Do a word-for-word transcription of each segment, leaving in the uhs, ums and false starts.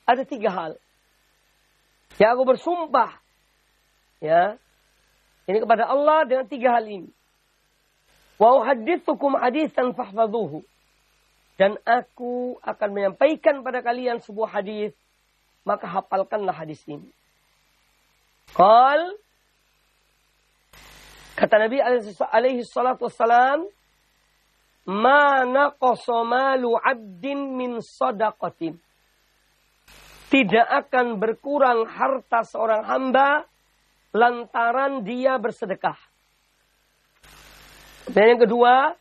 ada tiga hal. Ya, aku bersumpah. Ya. Ini kepada Allah dengan tiga hal ini. Wa uhaddithukum haditsan fahfadhuhu. Dan aku akan menyampaikan pada kalian sebuah hadis, maka hafalkanlah hadis ini. Qal, kata Nabi alaihi salatu wassalam, ma naqasa malu 'abdin min shadaqatin. Tidak akan berkurang harta seorang hamba lantaran dia bersedekah. Dan yang kedua,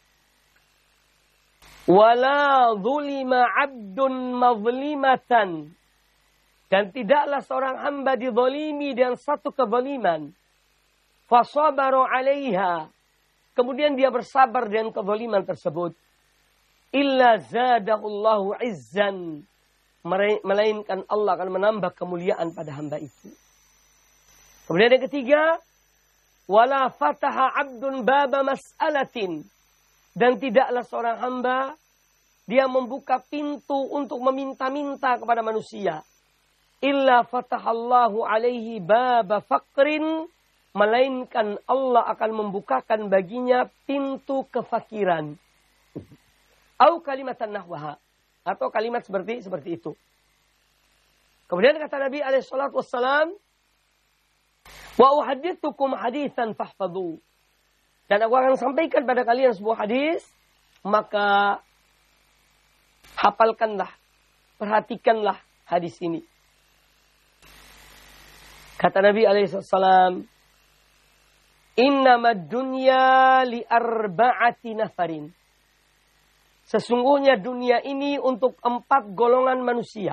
wala zulima 'abdun mazlimatan. Dan tidaklah seorang hamba dizalimi dengan satu kezaliman. Fasabaru 'alaiha. Kemudian dia bersabar dengan kezaliman tersebut. Illa zadahullahu 'izzan. Melainkan Allah akan menambah kemuliaan pada hamba itu. Kemudian yang ketiga, wala fataha 'abdun baba mas'alatin. Dan tidaklah seorang hamba dia membuka pintu untuk meminta-minta kepada manusia. Illa fatahallahu alaihi baba faqrin. Melainkan Allah akan membukakan baginya pintu kefakiran. Au kalimatan nahwaha. Atau kalimat seperti seperti itu. Kemudian kata Nabi alaihi salatu wassalam, wa uhaddithukum haditsan fahfadhu. Dan aku akan sampaikan pada kalian sebuah hadis, maka hafalkanlah, perhatikanlah hadis ini. Kata Nabi alaihi salam, innamad dunya li arba'ati nafarin. Sesungguhnya dunia ini untuk empat golongan manusia.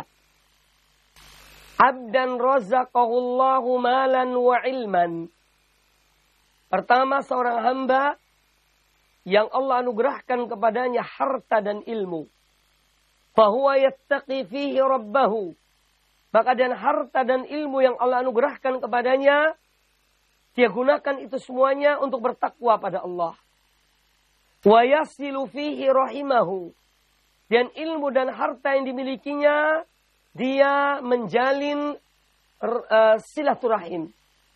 Abdan razaqahullahu malan wa ilman. Pertama, seorang hamba yang Allah anugerahkan kepadanya harta dan ilmu. Fahuwa yattaqi fihi rabbahu. Maka dan harta dan ilmu yang Allah anugerahkan kepadanya, dia gunakan itu semuanya untuk bertakwa pada Allah. Wa yasilu fihi rahimahu. Dan ilmu dan harta yang dimilikinya, dia menjalin uh, silaturahim.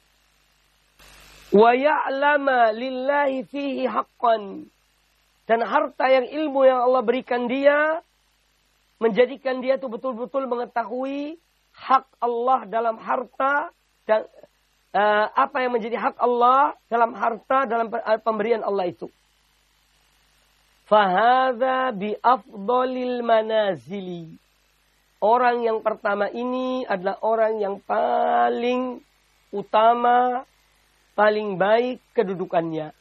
Wa ya'lama lillahi fihi haqqan. Dan harta yang ilmu yang Allah berikan dia, menjadikan dia itu betul-betul mengetahui hak Allah dalam harta, dan uh, apa yang menjadi hak Allah dalam harta, dalam pemberian Allah itu. Fahadha bi afdalil manazili. Orang yang pertama ini adalah orang yang paling utama, paling baik kedudukannya.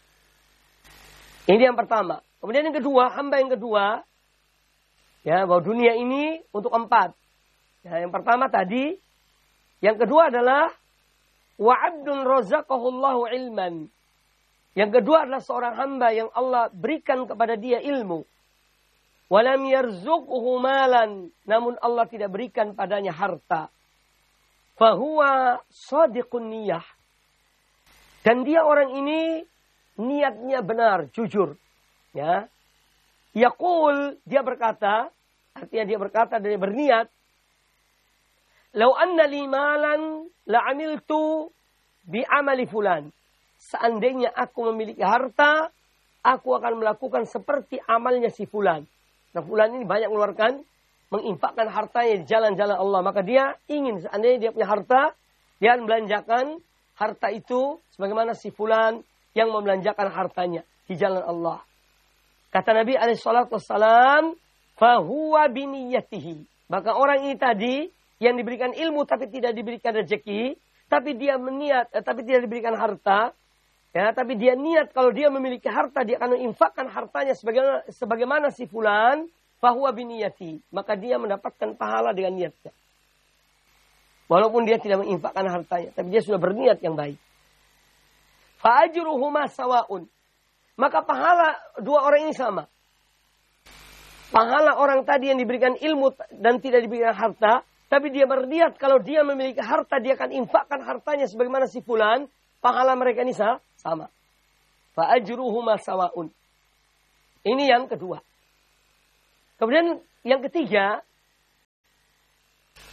Ini yang pertama. Kemudian yang kedua, hamba yang kedua, ya, bahwa dunia ini untuk empat. Ya, yang pertama tadi, yang kedua adalah wa 'abdun razaqahullahu ilman. Yang kedua adalah seorang hamba yang Allah berikan kepada dia ilmu. Walam yarzuqhu malan, namun Allah tidak berikan padanya harta. Fahuwa shadiqun niyah. Dan dia orang ini niatnya benar, jujur. Ya. Yaqul, dia berkata, artinya dia berkata dan dia berniat, "Lau anna li malan la 'amiltu bi 'amali fulan." Seandainya aku memiliki harta, aku akan melakukan seperti amalnya si fulan. Nah, fulan ini banyak mengeluarkan, menginfakkan hartanya di jalan-jalan Allah. Maka dia ingin, seandainya dia punya harta, dia akan belanjakan harta itu sebagaimana si fulan yang membelanjakan hartanya di jalan Allah. Kata Nabi alaihi salatu wassalam, fahuwa biniyatihi. Maka orang ini tadi yang diberikan ilmu tapi tidak diberikan rezeki, tapi dia meniat, eh, tapi tidak diberikan harta, ya, tapi dia niat kalau dia memiliki harta dia akan menginfakkan hartanya sebagaimana, sebagaimana si fulan, fahuwa biniyati. Maka dia mendapatkan pahala dengan niatnya. Walaupun dia tidak menginfakkan hartanya, tapi dia sudah berniat yang baik. Fa ajruhuma sawaun. Maka pahala dua orang ini sama. Pahala orang tadi yang diberikan ilmu dan tidak diberikan harta, tapi dia berniat kalau dia memiliki harta dia akan infakkan hartanya sebagaimana si fulan, pahala mereka ini sama. Fa ajruhuma sawaun. Ini yang kedua. Kemudian yang ketiga,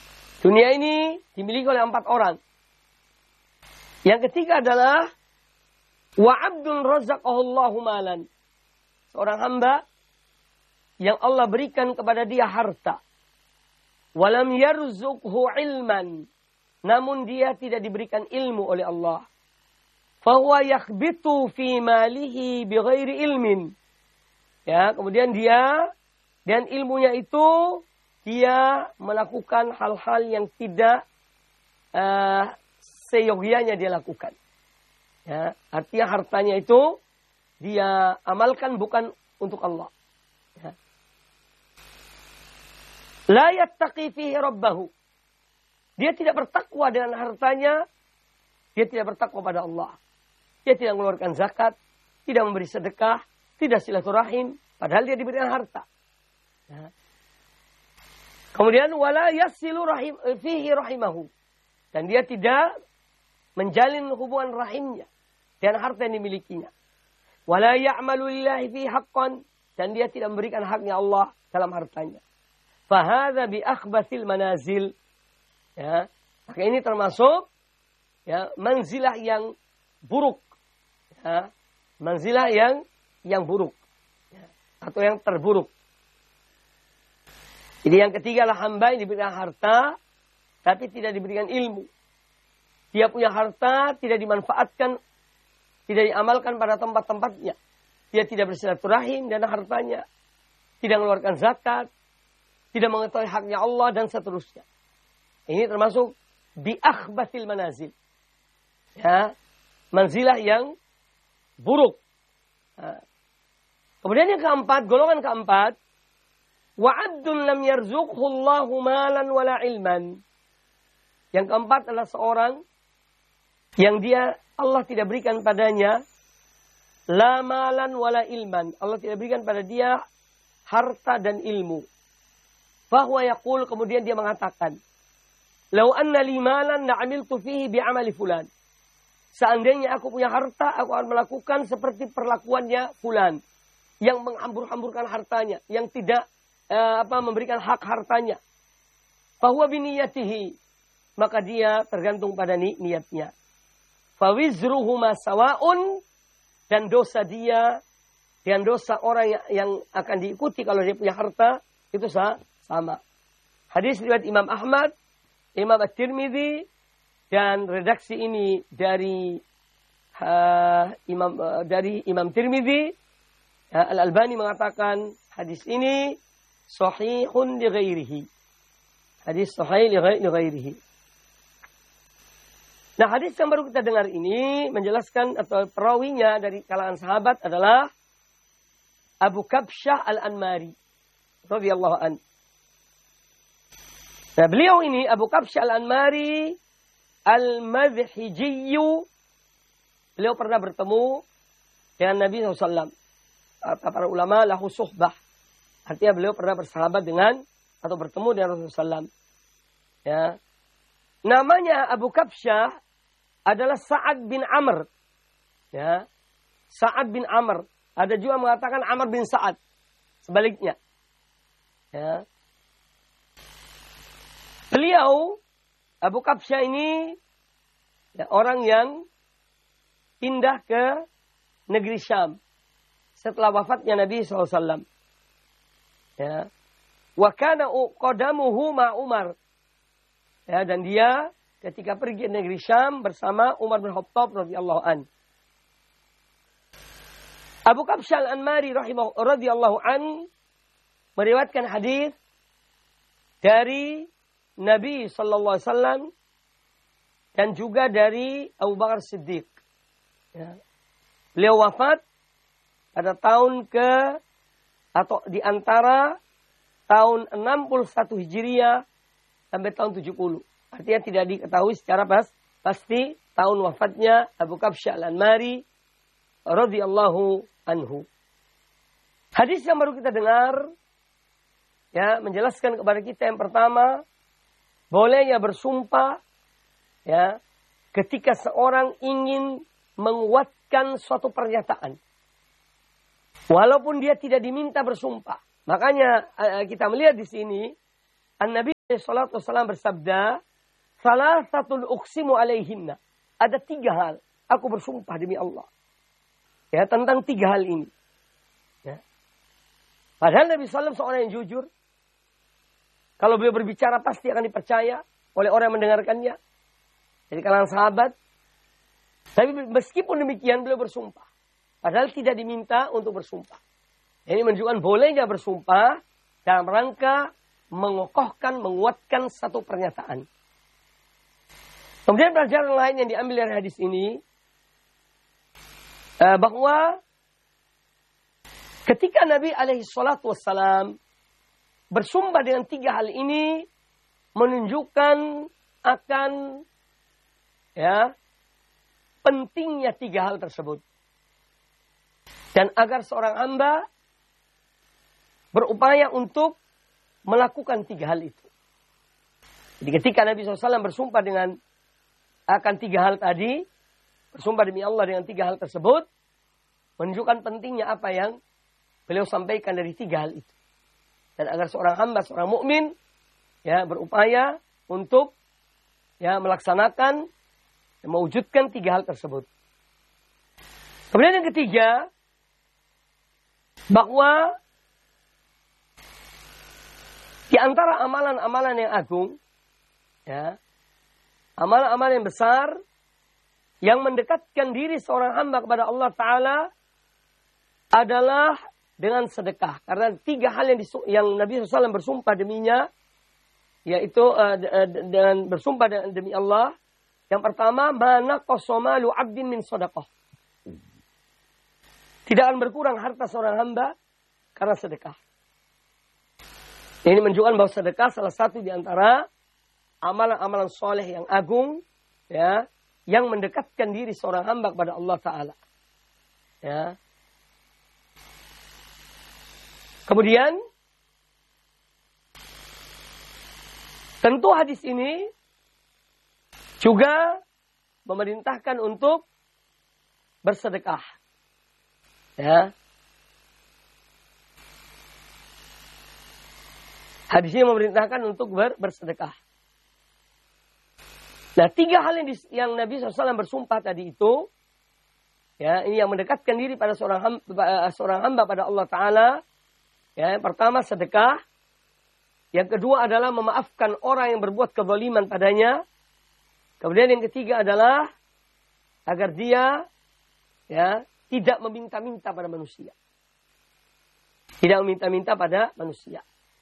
Dunia ini dimiliki oleh empat orang. Yang ketiga adalah wa abdun razaqahullahu malan. Seorang hamba yang Allah berikan kepada dia harta. Walam yarzuqhu ilman. Namun dia tidak diberikan ilmu oleh Allah. Fahuwa yakhbitu fi malihi bighairi ilmin. Ya, kemudian dia dan ilmunya itu dia melakukan hal-hal yang tidak uh, seyogianya dia lakukan. Ya, artinya hartanya itu dia amalkan bukan untuk Allah. Ya. La yattaqi fihi rabbahu. Dia tidak bertakwa dengan hartanya. Dia tidak bertakwa pada Allah. Dia tidak mengeluarkan zakat, tidak memberi sedekah, tidak silaturahim, padahal dia diberikan harta. Ya. Kemudian wala yasilu rahim fihi rahimahu. Dan dia tidak menjalin hubungan rahimnya dengan harta yang dimilikinya. Wala ya'malu lillahi fi haqqan. Dan dia tidak memberikan haknya Allah dalam hartanya. Fahadha bi akhbathil manazil. Ya. Maka ini termasuk ya, manzilah yang buruk. Ya. Manzilah yang yang buruk. Ya. Atau yang terburuk. Jadi yang ketiga adalah hamba yang diberikan harta. Tapi tidak diberikan ilmu. Dia punya harta tidak dimanfaatkan. Tidak diamalkan pada tempat-tempatnya. Dia tidak bersilaturahim dan hartanya. Tidak mengeluarkan zakat. Tidak mengetahui haknya Allah dan seterusnya. Ini termasuk biakhbathil manazil. Ya, manzilah yang buruk. Nah. Kemudian yang keempat, golongan keempat, wa abdun lam yarzuqhu Allahu malan wala ilman. Yang keempat adalah seorang yang dia Allah tidak berikan padanya la malan wala ilman. Allah tidak berikan pada dia harta dan ilmu. Bahwa yaqul, kemudian dia mengatakan, "Lau anna li malan la'amiltu fihi bi'amali fulan." Seandainya aku punya harta, aku akan melakukan seperti perlakuannya fulan yang menghambur-hamburkan hartanya, yang tidak eh, apa memberikan hak hartanya. Fahuwa biniyatihi, maka dia tergantung pada ni niatnya. Fawizruhuma sawaun, dan dosa dia dan dosa orang yang, yang akan diikuti kalau dia punya harta itu sama. Hadis riwayat Imam Ahmad, Imam At-Tirmidzi, dan redaksi ini dari uh, Imam uh, dari Imam Tirmidzi. uh, Al-Albani mengatakan hadis ini sahihun li ghairihi. Hadis sahih li ghairihi. Nah, hadis yang baru kita dengar ini menjelaskan atau perawinya dari kalangan sahabat adalah Abu Kabsyah Al-Anmari radhiyallahu an. Nah, beliau ini Abu Kabsyah Al-Anmari Al-Madhhijiyyu, beliau pernah bertemu dengan Nabi shallallahu alaihi wasallam. Kata para ulama, lahu suhbah. Artinya beliau pernah bersahabat dengan atau bertemu dengan Rasulullah shallallahu alaihi wasallam. Ya. Namanya Abu Kabsyah adalah Sa'ad bin Amr. Ya. Sa'ad bin Amr. Ada juga mengatakan Amr bin Sa'ad. Sebaliknya. Ya. Beliau Abu Kabsyah ini ya, orang yang pindah ke negeri Syam setelah wafatnya Nabi shallallahu alaihi wasallam. Ya. Wa kana qadamuhu ma Umar. Ya, dan dia ketika pergi ke negeri Syam bersama Umar bin Khattab radhiyallahu an. Abu Kabsyah Al-Anmari radhiyallahu an meriwayatkan hadis dari Nabi sallallahu alaihi wasallam dan juga dari Abu Bakar Siddiq. Ya. Beliau wafat pada tahun ke atau di antara tahun enam puluh satu Hijriah sampai tahun tujuh puluh. Artinya tidak diketahui secara pas, pasti tahun wafatnya Abu Kabsyah Al-Anmari radhiyallahu anhu. Hadis yang baru kita dengar ya menjelaskan kepada kita yang pertama, bolehnya bersumpah ya ketika seorang ingin menguatkan suatu pernyataan. Walaupun dia tidak diminta bersumpah. Makanya kita melihat di sini An-Nabi Sallallahu Wasallam bersabda, salah satu uqsimu alaihinna. Ada tiga hal. Aku bersumpah demi Allah. Ya, tentang tiga hal ini. Ya. Padahal Nabi Sallallahu Alaihi Wasallam seorang yang jujur. Kalau beliau berbicara pasti akan dipercaya oleh orang yang mendengarkannya. Jadi kalangan sahabat. Tapi meskipun demikian beliau bersumpah. Padahal tidak diminta untuk bersumpah. Ini menunjukkan bolehnya bersumpah dalam rangka mengokohkan, menguatkan satu pernyataan. Kemudian pelajaran lain yang diambil dari hadis ini. Bahwa ketika Nabi alaihi salatu wassalam bersumpah dengan tiga hal ini. Menunjukkan akan ya pentingnya tiga hal tersebut. Dan agar seorang hamba berupaya untuk melakukan tiga hal itu. Jadi ketika Nabi shallallahu alaihi wasallam bersumpah dengan akan tiga hal tadi, bersumpah demi Allah dengan tiga hal tersebut, menunjukkan pentingnya apa yang beliau sampaikan dari tiga hal itu. Dan agar seorang hamba, seorang mukmin ya berupaya untuk ya melaksanakan, mewujudkan tiga hal tersebut. Kemudian yang ketiga, bahwa di antara amalan-amalan yang agung, ya, amalan-amalan yang besar, yang mendekatkan diri seorang hamba kepada Allah Ta'ala adalah dengan sedekah. Karena tiga hal yang, disu- yang Nabi shallallahu alaihi wasallam bersumpah deminya, yaitu uh, dengan bersumpah demi Allah. Yang pertama, mana qasomalu abdin min sadaqah. Tidak akan berkurang harta seorang hamba karena sedekah. Ini menunjukkan bahwa sedekah salah satu di antara amalan-amalan soleh yang agung, ya, yang mendekatkan diri seorang hamba kepada Allah Ta'ala. Ya. Kemudian, tentu hadis ini juga memerintahkan untuk bersedekah. Ya. Hadis ini memerintahkan untuk ber, bersedekah. Nah, tiga hal yang, di, yang Nabi shallallahu alaihi wasallam bersumpah tadi itu, ya, ini yang mendekatkan diri pada seorang hamba, seorang hamba pada Allah Ta'ala. Ya, yang pertama sedekah. Yang kedua adalah memaafkan orang yang berbuat kezaliman padanya. Kemudian yang ketiga adalah agar dia ya tidak meminta-minta pada manusia. Tidak meminta-minta pada manusia.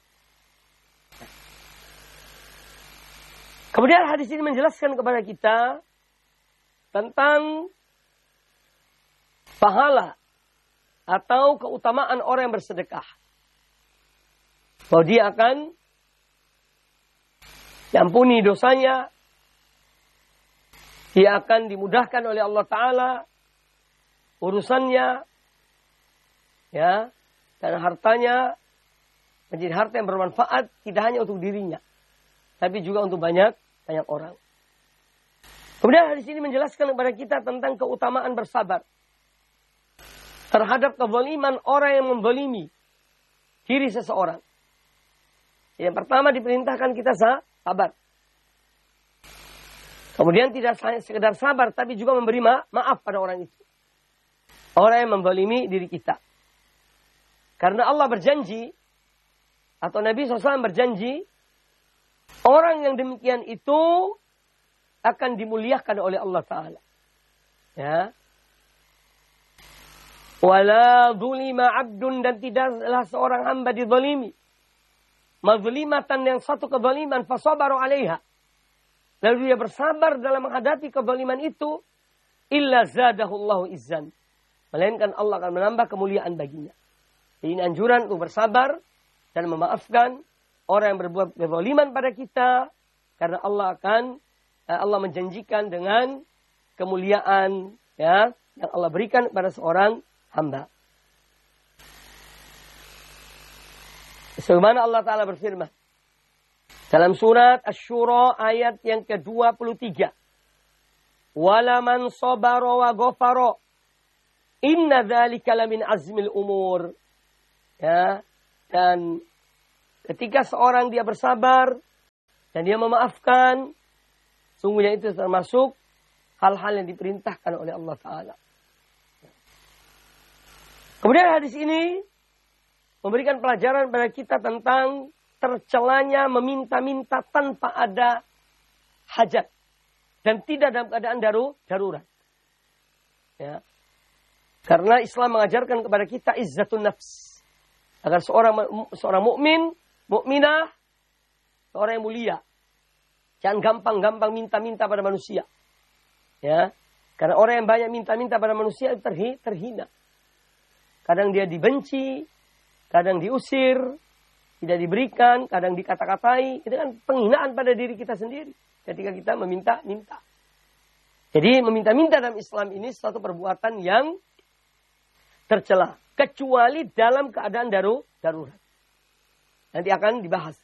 Kemudian hadis ini menjelaskan kepada kita tentang pahala atau keutamaan orang yang bersedekah. Bahwa dia akan diampuni dosanya, dia akan dimudahkan oleh Allah Ta'ala urusannya, ya, dan hartanya menjadi harta yang bermanfaat tidak hanya untuk dirinya, tapi juga untuk banyak banyak orang. Kemudian hadis ini menjelaskan kepada kita tentang keutamaan bersabar terhadap kezaliman orang yang menzalimi diri seseorang. Yang pertama diperintahkan kita sabar. Kemudian tidak sekedar sabar, tapi juga memberi ma- maaf pada orang itu. Orang yang menzalimi diri kita. Karena Allah berjanji, atau Nabi shallallahu alaihi wasallam berjanji, orang yang demikian itu akan dimuliakan oleh Allah Ta'ala. Ya. Wala zulima abdun, dan tidaklah seorang hamba dizalimi. Mazlimatan, yang satu kezaliman, fasabaru alaiha. Lalu dia bersabar dalam menghadapi kezaliman itu, illa zadahullahu izzan. Melainkan Allah akan menambah kemuliaan baginya. Ini anjuran untuk bersabar dan memaafkan orang yang berbuat kezaliman pada kita, karena Allah akan Allah menjanjikan dengan kemuliaan, ya, yang Allah berikan kepada seorang hamba. Sebagaimana Allah Ta'ala berfirman dalam surat Asy-Syura ayat yang ke dua puluh tiga. Wala man sabara wa ghafara inna dzalika lamin azmil umur. Ya, dan ketika seorang dia bersabar dan dia memaafkan, sungguhnya itu termasuk hal-hal yang diperintahkan oleh Allah Ta'ala. Kemudian hadis ini memberikan pelajaran pada kita tentang tercelanya meminta-minta tanpa ada hajat. Dan tidak dalam keadaan daru, darurat. Ya. Karena Islam mengajarkan kepada kita izzatun nafs. Agar seorang seorang mukmin, mukminah, seorang yang mulia. Jangan gampang-gampang minta-minta pada manusia. Ya. Karena orang yang banyak minta-minta pada manusia itu terhina. Kadang dia dibenci, kadang diusir, tidak diberikan, kadang dikata-katai. Itu kan penghinaan pada diri kita sendiri. Ketika kita meminta-minta. Jadi meminta-minta dalam Islam ini suatu perbuatan yang tercela. Kecuali dalam keadaan daru, darurat. Nanti akan dibahas.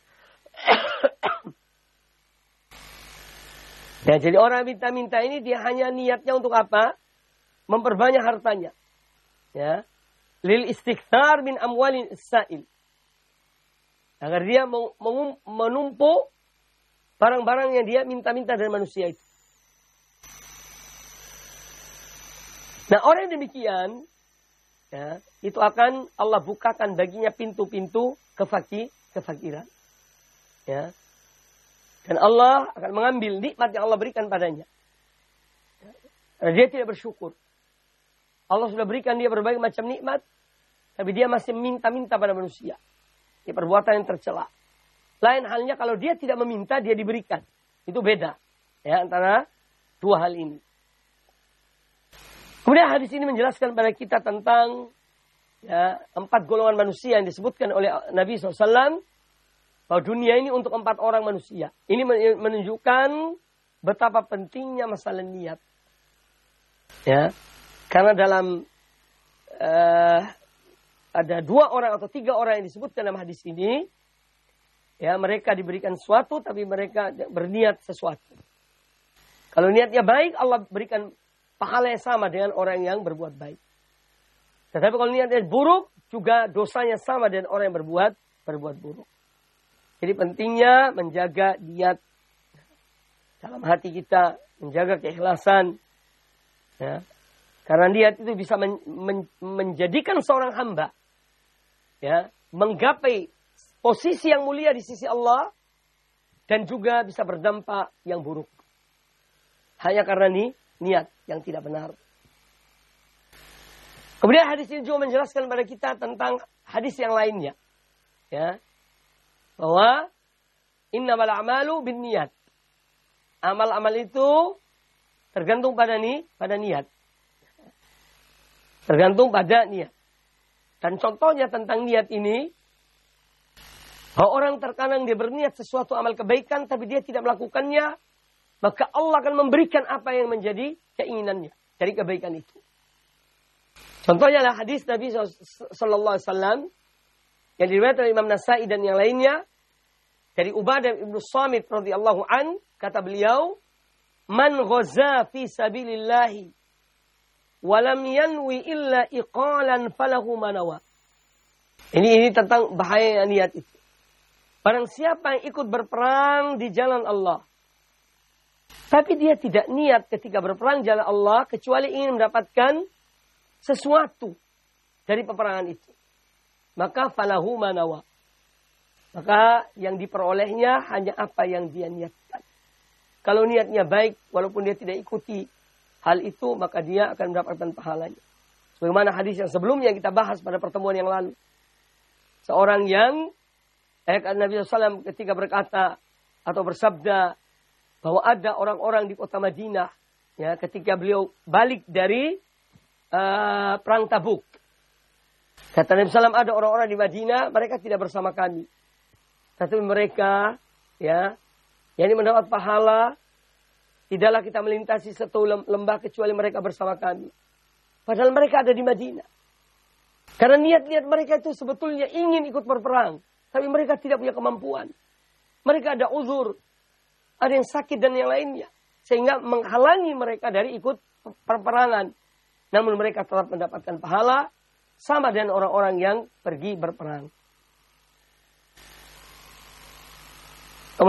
Ya, jadi orang minta-minta ini dia hanya niatnya untuk apa? Memperbanyak hartanya. Ya. Lil istikthar min amwalin sa'il. Agar dia menumpuk barang-barang yang dia minta-minta dari manusia itu. Nah, orang yang demikian, ya, itu akan Allah bukakan baginya pintu-pintu kefakir, kefakiran. Ya. Dan Allah akan mengambil nikmat yang Allah berikan padanya. Karena dia tidak bersyukur. Allah sudah berikan dia berbagai macam nikmat, tapi dia masih minta-minta pada manusia. Ini perbuatan yang tercela. Lain halnya kalau dia tidak meminta, dia diberikan. Itu beda ya antara dua hal ini. Kemudian hadis ini menjelaskan pada kita tentang ya, empat golongan manusia yang disebutkan oleh Nabi shallallahu alaihi wasallam. Bahwa dunia ini untuk empat orang manusia. Ini menunjukkan betapa pentingnya masalah niat. Ya, karena dalam uh, ada dua orang atau tiga orang yang disebutkan dalam hadis ini. Ya, mereka diberikan sesuatu tapi mereka berniat sesuatu. Kalau niatnya baik, Allah berikan pahala yang sama dengan orang yang berbuat baik. Tetapi kalau niatnya buruk, juga dosanya sama dengan orang yang berbuat berbuat buruk. Jadi pentingnya menjaga niat dalam hati kita, menjaga keikhlasan. Ya. Karena niat itu bisa men, men, menjadikan seorang hamba ya, menggapai posisi yang mulia di sisi Allah dan juga bisa berdampak yang buruk. Hanya karena ini niat yang tidak benar. Kemudian hadis ini juga menjelaskan kepada kita tentang hadis yang lainnya. Ya. Bahwa innamal a'malu binniyat. Amal-amal itu tergantung pada ni, pada niat. Tergantung pada niat. Dan contohnya tentang niat ini, bahwa orang terkadang dia berniat sesuatu amal kebaikan tapi dia tidak melakukannya, maka Allah akan memberikan apa yang menjadi keinginannya dari kebaikan itu. Contohnya adalah hadis Nabi sallallahu alaihi wasallam yang diriwayatkan oleh Imam Nasa'i dan yang lainnya dari Ubadah bin Samit radhiyallahu an, kata beliau, "Man ghaza fi sabilillah wa lam yanwi illa iqalan falahu manawa." Ini ini tentang bahaya niat itu. Barang siapa yang ikut berperang di jalan Allah, tapi dia tidak niat ketika berperang di jalan Allah kecuali ingin mendapatkan sesuatu dari peperangan itu, maka falahu manawa. Maka yang diperolehnya hanya apa yang dia niatkan. Kalau niatnya baik, walaupun dia tidak ikuti hal itu, maka dia akan mendapatkan pahalanya. Sebagaimana hadis yang sebelumnya yang kita bahas pada pertemuan yang lalu. Seorang yang eh, Nabi shallallahu alaihi wasallam ketika berkata atau bersabda bahwa ada orang-orang di kota Madinah, ya, ketika beliau balik dari uh, perang Tabuk. Kata Nabi shallallahu alaihi wasallam, ada orang-orang di Madinah, mereka tidak bersama kami. Tapi mereka, ya, yang mendapat pahala, tidaklah kita melintasi satu lembah kecuali mereka bersama kami. Padahal mereka ada di Madinah. Karena niat-niat mereka itu sebetulnya ingin ikut berperang, tapi mereka tidak punya kemampuan. Mereka ada uzur, ada yang sakit dan yang lainnya, sehingga menghalangi mereka dari ikut perperangan. Namun mereka tetap mendapatkan pahala sama dengan orang-orang yang pergi berperang. Kemudian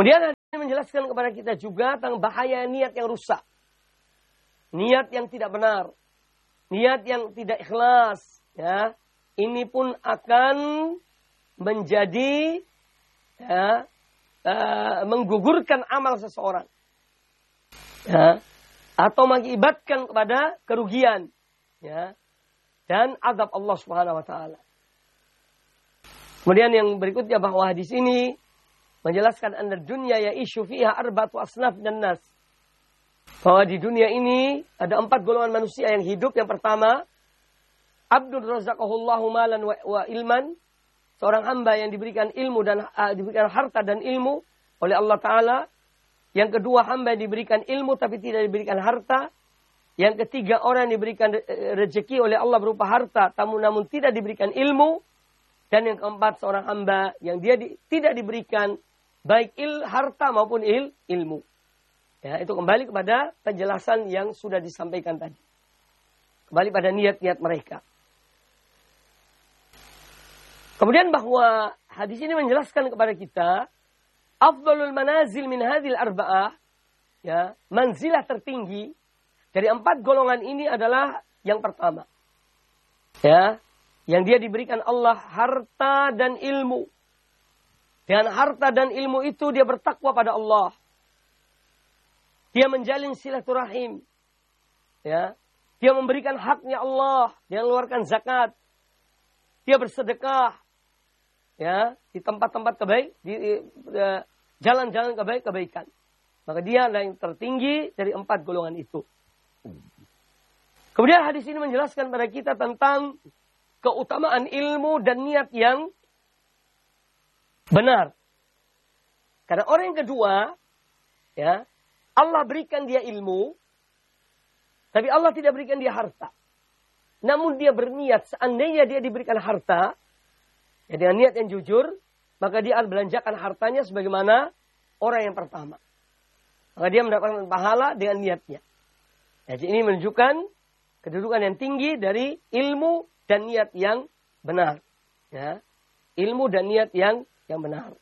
Ini menjelaskan kepada kita juga tentang bahaya niat yang rusak. Niat yang tidak benar. Niat yang tidak ikhlas. Ya. Ini pun akan menjadi ya, uh, menggugurkan amal seseorang. Ya. Atau mengakibatkan kepada kerugian. Ya. Dan azab Allah Subhanahu wa taala. Kemudian yang berikutnya bahwa hadis ini menjelaskan anna dunya ya'ishu fiha arba'atu asnaf dan nas. Bahwa di dunia ini ada empat golongan manusia yang hidup. Yang pertama, abdul razaqahullahu malan wa, wa ilman. Seorang hamba yang diberikan ilmu dan uh, diberikan harta dan ilmu oleh Allah Ta'ala. Yang kedua, hamba yang diberikan ilmu tapi tidak diberikan harta. Yang ketiga, orang yang diberikan rezeki oleh Allah berupa harta namun, namun tidak diberikan ilmu. Dan yang keempat, seorang hamba yang dia di, tidak diberikan baik il, harta maupun il, ilmu. Ya, itu kembali kepada penjelasan yang sudah disampaikan tadi. Kembali pada niat-niat mereka. Kemudian bahwa hadis ini menjelaskan kepada kita, afdalul manazil min hadhil arba'ah, ya, manzilah tertinggi dari empat golongan ini adalah yang pertama. Ya, yang dia diberikan Allah harta dan ilmu. Dengan harta dan ilmu itu dia bertakwa pada Allah. Dia menjalin silaturahim. Ya. Dia memberikan haknya Allah. Dia mengeluarkan zakat. Dia bersedekah. Ya, di tempat-tempat kebaik, di jalan-jalan kebaik kebaikan. Maka dia adalah yang tertinggi dari empat golongan itu. Kemudian hadis ini menjelaskan kepada kita tentang keutamaan ilmu dan niat yang benar. Karena orang yang kedua, ya, Allah berikan dia ilmu, tapi Allah tidak berikan dia harta. Namun dia berniat, seandainya dia diberikan harta, ya, dengan niat yang jujur, maka dia akan belanjakan hartanya sebagaimana orang yang pertama. Maka dia mendapatkan pahala dengan niatnya. Jadi ini menunjukkan kedudukan yang tinggi dari ilmu dan niat yang benar. Ya. Ilmu dan niat yang yang benar.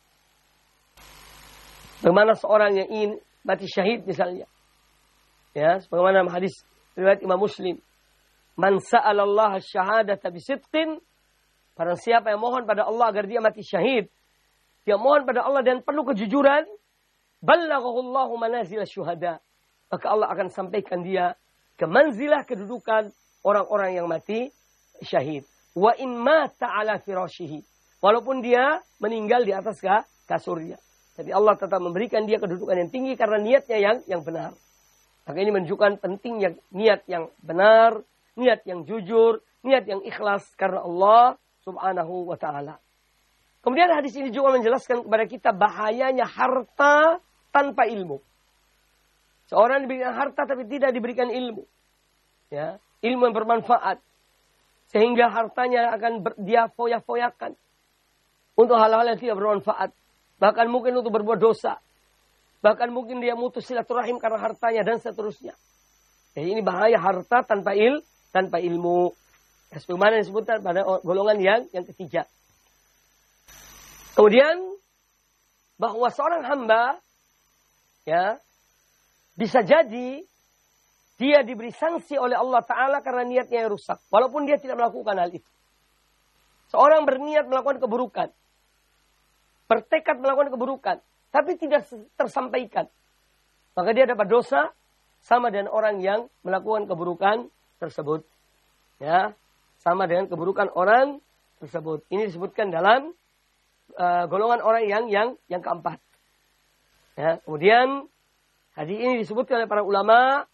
Bagaimana seorang yang ingin mati syahid misalnya. Ya, sebagaimana hadis riwayat Imam Muslim. Man sa'alallaha syahadata bisidqin, barang siapa yang mohon pada Allah agar dia mati syahid, dia mohon pada Allah dan penuh kejujuran, ballaghahullahu manazil syuhada. Maka Allah akan sampaikan dia ke manzilah kedudukan orang-orang yang mati syahid. Wa in mata ala firashihi. Walaupun dia meninggal di atas kasurnya. Tapi Allah tetap memberikan dia kedudukan yang tinggi karena niatnya yang yang benar. Maka ini menunjukkan pentingnya niat yang benar, niat yang jujur, niat yang ikhlas karena Allah Subhanahu wa ta'ala. Kemudian hadis ini juga menjelaskan kepada kita bahayanya harta tanpa ilmu. Seorang diberikan harta tapi tidak diberikan ilmu. Ya, ilmu yang bermanfaat. Sehingga hartanya akan ber, dia foya-foyakan. Untuk hal-hal yang tidak bermanfaat. Bahkan mungkin untuk berbuat dosa. Bahkan mungkin dia mutus silaturahim karena hartanya dan seterusnya. Jadi ini bahaya harta tanpa il, tanpa ilmu. Ya, sebagaimana disebutkan pada golongan yang yang ketiga. Kemudian bahwa seorang hamba, ya, bisa jadi dia diberi sanksi oleh Allah Ta'ala karena niatnya yang rusak. Walaupun dia tidak melakukan hal itu. Seorang berniat melakukan keburukan. Bertekad melakukan keburukan. Tapi tidak tersampaikan. Maka dia dapat dosa sama dengan orang yang melakukan keburukan tersebut. Ya, sama dengan keburukan orang tersebut. Ini disebutkan dalam uh, golongan orang yang yang yang keempat. Ya, kemudian hadis ini disebutkan oleh para ulama.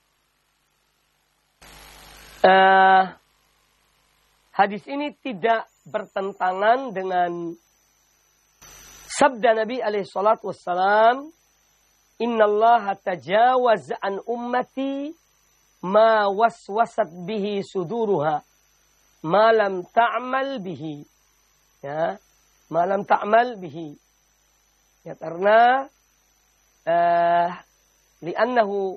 Uh, hadis ini tidak bertentangan dengan sabda Nabi alaihi salatu wassalam, innallaha tajawaz an ummati ma waswasat bihi suduruha ma lam ta'mal bihi. Ya, ma lam ta'mal bihi. Ya, karena uh, li'annahu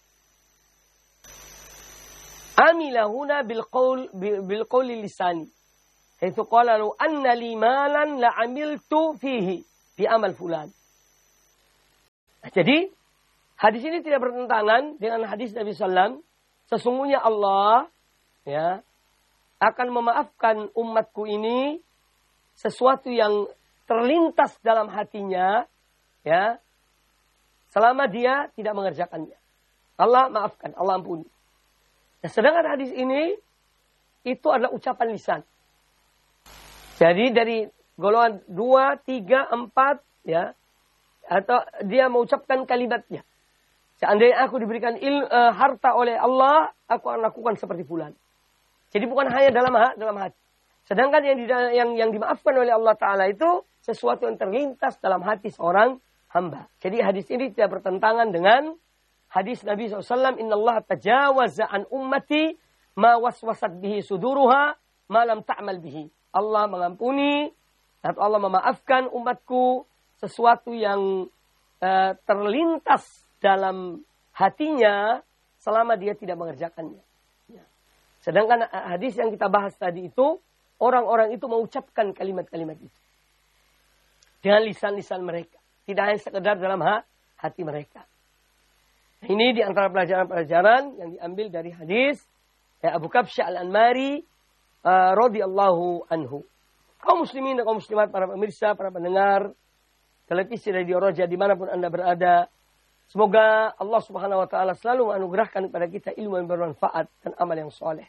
amila huna bil qaul bil qauli lisani. Haitsu qala lu anna li malan la amiltu fihi bi amal fulan. Nah, jadi hadis ini tidak bertentangan dengan hadis Nabi sallallahu alaihi wasallam. Sesungguhnya Allah ya akan memaafkan umatku ini sesuatu yang terlintas dalam hatinya ya selama dia tidak mengerjakannya. Allah maafkan, Allah ampuni. Nah, sedangkan hadis ini itu adalah ucapan lisan. Jadi dari golongan dua, tiga, empat ya atau dia mengucapkan kalimatnya. Seandainya aku diberikan il, uh, harta oleh Allah, aku akan lakukan seperti fulan. Jadi bukan hanya dalam dalam hati. Sedangkan yang, di, yang yang dimaafkan oleh Allah Ta'ala itu sesuatu yang terlintas dalam hati seorang hamba. Jadi hadis ini tidak bertentangan dengan hadis Nabi shallallahu alaihi wasallam. Inna Allah tajawaza an ummati ma waswasat bihi suduruha ma lam ta'mal bihi. Allah mengampuni atau Allah memaafkan umatku sesuatu yang uh, terlintas dalam hatinya selama dia tidak mengerjakannya. Ya. Sedangkan hadis yang kita bahas tadi itu, orang-orang itu mengucapkan kalimat-kalimat itu. Dengan lisan-lisan mereka. Tidak hanya sekedar dalam hati mereka. Nah, ini di antara pelajaran-pelajaran yang diambil dari hadis ya, Abu Kabsyah Al-Anmari uh, radhiyallahu anhu. Kaum muslimin dan kaum muslimat, para pemirsa, para pendengar televisi Radio Roja dimanapun Anda berada, semoga Allah Subhanahu wa taala selalu menganugerahkan kepada kita ilmu yang bermanfaat dan amal yang soleh.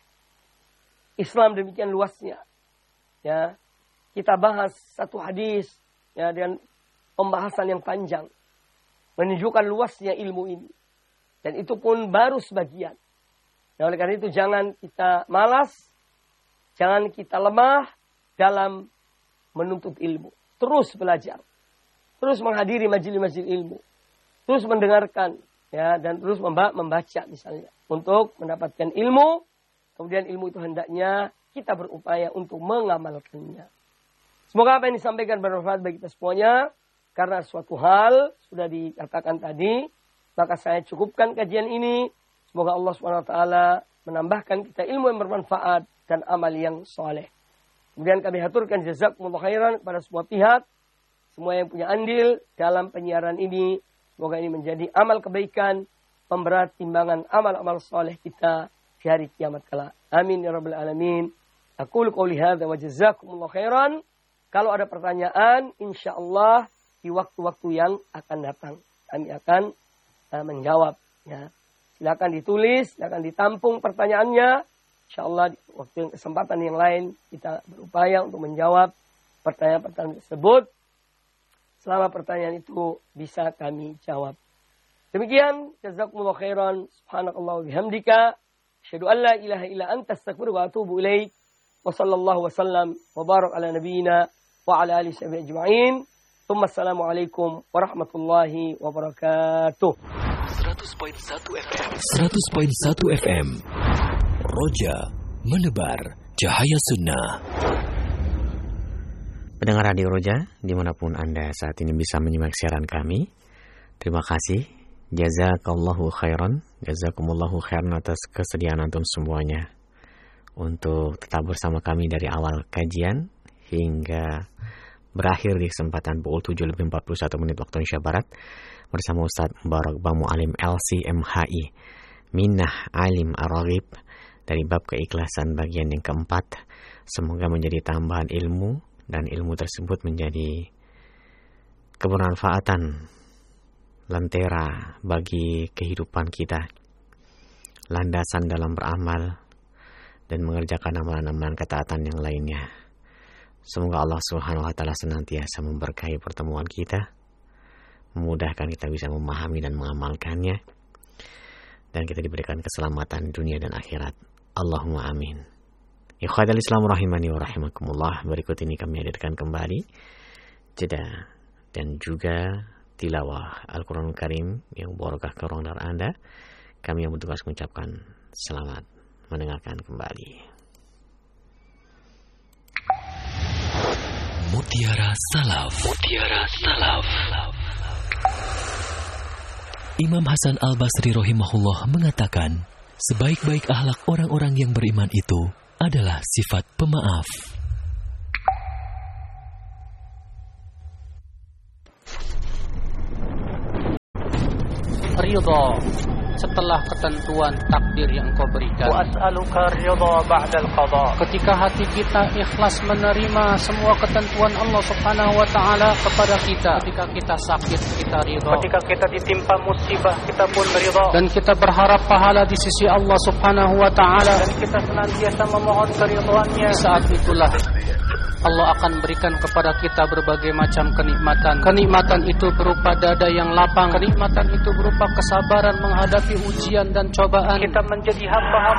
Islam demikian luasnya. Ya, kita bahas satu hadis ya dengan pembahasan yang panjang. Menunjukkan luasnya ilmu ini. Dan itu pun baru sebagian. Nah, oleh karena itu jangan kita malas, jangan kita lemah dalam menuntut ilmu. Terus belajar. Terus menghadiri majelis-majelis ilmu. Terus mendengarkan ya dan terus membaca misalnya untuk mendapatkan ilmu. Kemudian ilmu itu hendaknya kita berupaya untuk mengamalkannya. Semoga apa yang disampaikan bermanfaat bagi kita semuanya. Karena suatu hal sudah dikatakan tadi, maka saya cukupkan kajian ini. Semoga Allah subhanahu wa taala menambahkan kita ilmu yang bermanfaat dan amal yang soleh. Kemudian kami haturkan jazakumullah khairan kepada semua pihak, semua yang punya andil dalam penyiaran ini. Semoga ini menjadi amal kebaikan, pemberat timbangan amal-amal soleh kita di hari kiamat kelak. Amin ya rabbal alamin. Aqulu qouli hadza wa jazakumullah khairan. Kalau ada pertanyaan, insyaallah di waktu-waktu yang akan datang kami akan uh, menjawab. Ya. Silakan ditulis, silakan ditampung pertanyaannya. Insyaallah di waktu yang kesempatan yang lain kita berupaya untuk menjawab pertanyaan-pertanyaan tersebut. Selama pertanyaan itu bisa kami jawab. Demikian, jazakumullah khairan, subhanakallah wa bihamdika, asyhadu an la ilaha illa anta astaghfiruka wa atubu ilaik. Wa sallallahu wa sallam wa barak ala nabiyyina wa ala alihi sahbihi ajma'in. Tsumma assalamualaikum warahmatullahi wabarakatuh. seratus koma satu F M. seratus koma satu F M. Roja menebar cahaya sunnah. Pendengar Radio Roja, dimanapun Anda saat ini bisa menyimak siaran kami, terima kasih. Jazakallahu khairan, jazakumullahu khairan atas kesediaan antum semuanya untuk tetap bersama kami dari awal kajian hingga berakhir di kesempatan pukul tujuh lebih empat puluh satu menit waktu Indonesia Barat bersama Ustaz Mubarak Bang Mu'alim L C M H I Minnah Alim Ar-Raghib dari bab keikhlasan bagian yang keempat. Semoga menjadi tambahan ilmu dan ilmu tersebut menjadi kebermanfaatan, lentera bagi kehidupan kita, landasan dalam beramal dan mengerjakan amalan-amalan ketaatan yang lainnya. Semoga Allah Subhanahu wa taala senantiasa memberkahi pertemuan kita, memudahkan kita bisa memahami dan mengamalkannya, dan kita diberikan keselamatan dunia dan akhirat. Allahumma amin. Ikhwatal Islam rahimani wa rahimakumullah. Berikut ini kami hadirkan kembali jeda dan juga tilawah Al-Quranul Karim yang barokah ke ruang dengar Anda. Kami yang bertugas mengucapkan selamat mendengarkan kembali. Mutiara Salaf. Mutiara Salaf. Imam Hasan Al-Basri rahimahullah mengatakan, sebaik-baik akhlak orang-orang yang beriman itu adalah sifat pemaaf. ridha setelah ketentuan takdir yang Engkau berikan. Wa as'aluka ridha ba'dal qada. Ketika hati kita ikhlas menerima semua ketentuan Allah Subhanahu wa taala kepada kita, ketika kita sakit kita ridha, ketika kita ditimpa musibah kita pun ridha, dan kita berharap pahala di sisi Allah Subhanahu wa taala, dan kita senantiasa memohon keridhaannya. Di saat itulah Allah akan berikan kepada kita berbagai macam kenikmatan. Kenikmatan itu berupa dada yang lapang. Kenikmatan itu berupa kesabaran menghadapi ujian dan cobaan. Kita menjadi hamba